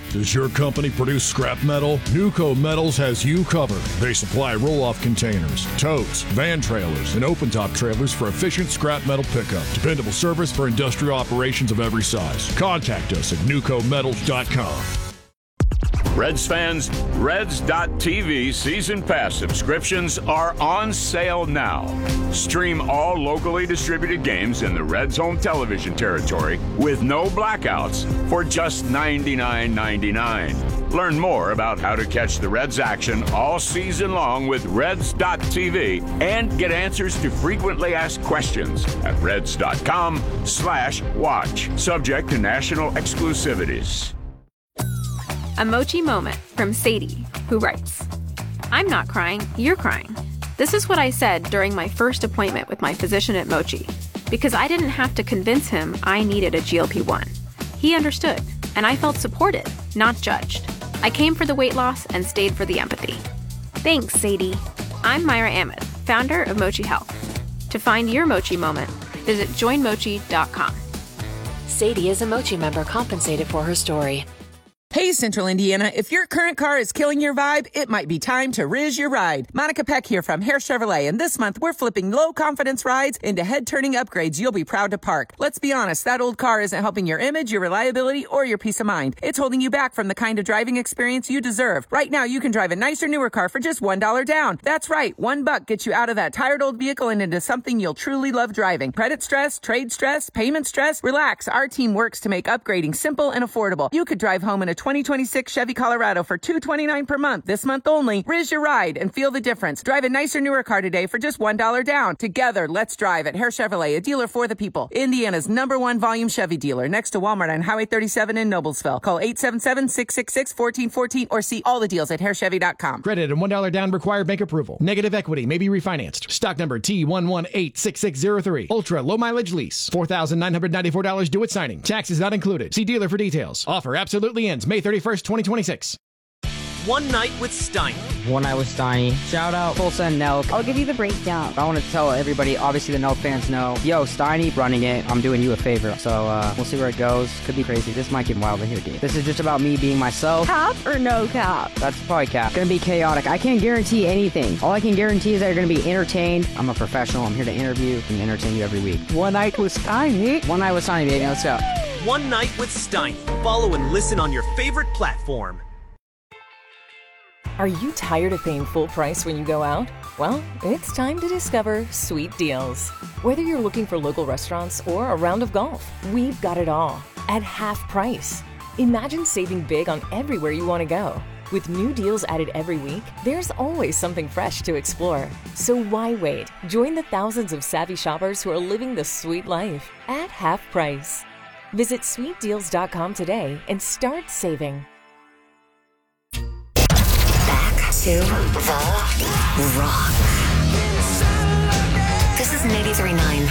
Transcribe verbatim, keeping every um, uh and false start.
Does your company produce scrap metal? Nuco Metals has you covered. They supply roll-off containers, totes, van trailers, and open-top trailers for efficient scrap metal pickup. Dependable service for industrial operations of every size. Contact us at nuco metals dot com. Reds fans, Reds dot T V season pass subscriptions are on sale now. Stream all locally distributed games in the Reds home television territory with no blackouts for just ninety-nine ninety-nine. Learn more about how to catch the Reds action all season long with Reds dot T V and get answers to frequently asked questions at Reds dot com slash watch. Subject to national exclusivities. A Mochi moment from Sadie, who writes, I'm not crying, you're crying. This is what I said during my first appointment with my physician at Mochi, because I didn't have to convince him I needed a G L P one. He understood, and I felt supported, not judged. I came for the weight loss and stayed for the empathy. Thanks, Sadie. I'm Myra Ahmed, founder of Mochi Health. To find your Mochi moment, visit join mochi dot com. Sadie is a Mochi member compensated for her story. Hey, Central Indiana, if your current car is killing your vibe, it might be time to Riz your ride. Monica Peck here from Hare Chevrolet, and this month we're flipping low-confidence rides into head-turning upgrades you'll be proud to park. Let's be honest, that old car isn't helping your image, your reliability, or your peace of mind. It's holding you back from the kind of driving experience you deserve. Right now, you can drive a nicer, newer car for just one dollar down. That's right, one buck gets you out of that tired old vehicle and into something you'll truly love driving. Credit stress, trade stress, payment stress, relax. Our team works to make upgrading simple and affordable. You could drive home in a twenty twenty-six Chevy Colorado for two hundred twenty-nine dollars per month. This month only. Riz your ride and feel the difference. Drive a nicer, newer car today for just one dollar down. Together, let's drive at Hare Chevrolet, a dealer for the people. Indiana's number one volume Chevy dealer, next to Walmart on Highway thirty-seven in Noblesville. Call eight seven seven, six six six, one four one four or see all the deals at hare chevy dot com. Credit and one dollar down required bank approval. Negative equity may be refinanced. Stock number T one one eight six six zero three. Ultra low mileage lease. four thousand nine hundred ninety-four dollars due at signing. Taxes not included. See dealer for details. Offer absolutely ends May thirty-first, twenty twenty-six. One Night with Steiny. One Night with Steiny. Shout out Full Send Nelk. I'll give you the breakdown. I want to tell everybody, obviously the Nelk fans know, yo, Steiny running it. I'm doing you a favor. So uh, we'll see where it goes. Could be crazy. This might get wild in here, dude. This is just about me being myself. Cap or no cap? That's probably cap. Gonna be chaotic. I can't guarantee anything. All I can guarantee is that you're gonna be entertained. I'm a professional. I'm here to interview and entertain you every week. One Night with Steiny. One Night with Steiny, baby. Let's go. One Night with Steiny. Follow and listen on your favorite platform. Are you tired of paying full price when you go out? Well, it's time to discover Sweet Deals. Whether you're looking for local restaurants or a round of golf, we've got it all at half price. Imagine saving big on everywhere you want to go. With new deals added every week, there's always something fresh to explore. So why wait? Join the thousands of savvy shoppers who are living the sweet life at half price. Visit sweet deals dot com today and start saving. To the rock. This is an eighty-three point nine